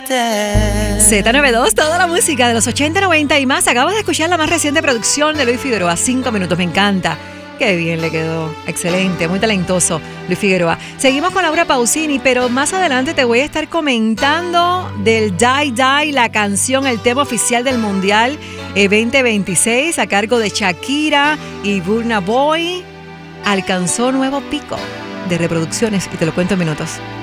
Z92, toda la música de los 80, 90 y más. Acabas de escuchar la más reciente producción de Luis Figueroa, 5 minutos, me encanta. Qué bien le quedó, excelente, muy talentoso Luis Figueroa. Seguimos con Laura Pausini, pero más adelante te voy a estar comentando del Die Die, la canción, el tema oficial del Mundial 2026 a cargo de Shakira y Burna Boy. Alcanzó nuevo pico de reproducciones y te lo cuento en minutos.